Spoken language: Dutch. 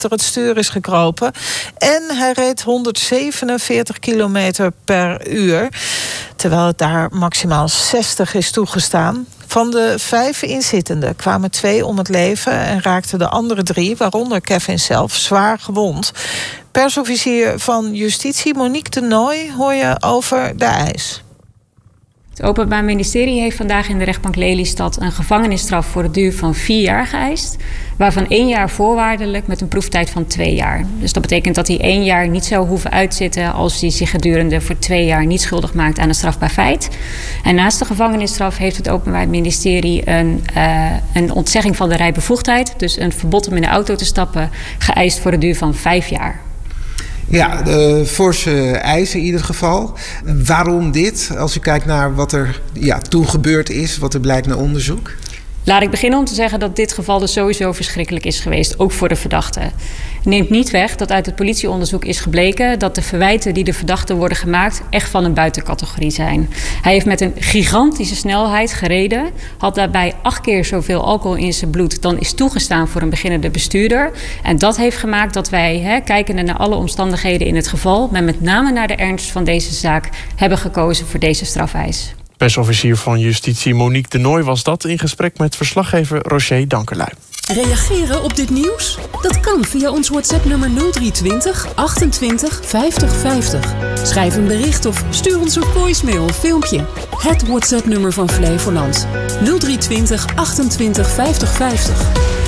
het stuur is gekropen. En hij reed 147 kilometer per uur. Terwijl het daar maximaal 60 is toegestaan. Van de 5 inzittenden kwamen 2 om het leven en raakten de andere 3, waaronder Kevin zelf, zwaar gewond. Persofficier van Justitie Monique de Nooy hoor je over de eis. Het Openbaar Ministerie heeft vandaag in de rechtbank Lelystad een gevangenisstraf voor de duur van 4 jaar geëist, waarvan 1 jaar voorwaardelijk met een proeftijd van 2 jaar. Dus dat betekent dat hij 1 jaar niet zou hoeven uitzitten als hij zich gedurende voor 2 jaar niet schuldig maakt aan een strafbaar feit. En naast de gevangenisstraf heeft het Openbaar Ministerie een ontzegging van de rijbevoegdheid, dus een verbod om in de auto te stappen, geëist voor de duur van 5 jaar. Ja, forse eisen in ieder geval. Waarom dit? Als u kijkt naar wat er toen gebeurd is, wat er blijkt naar onderzoek. Laat ik beginnen om te zeggen dat dit geval dus sowieso verschrikkelijk is geweest, ook voor de verdachte. Neemt niet weg dat uit het politieonderzoek is gebleken dat de verwijten die de verdachten worden gemaakt echt van een buitencategorie zijn. Hij heeft met een gigantische snelheid gereden, had daarbij 8 keer zoveel alcohol in zijn bloed dan is toegestaan voor een beginnende bestuurder. En dat heeft gemaakt dat wij, kijkende naar alle omstandigheden in het geval, maar met name naar de ernst van deze zaak, hebben gekozen voor deze strafeis. Persofficier van Justitie Monique de Nooy was dat in gesprek met verslaggever Roger Dankerlui. Reageren op dit nieuws? Dat kan via ons WhatsApp-nummer 0320 28 50 50. Schrijf een bericht of stuur ons een voicemail of filmpje. Het WhatsApp-nummer van Flevoland. 0320 28 50 50.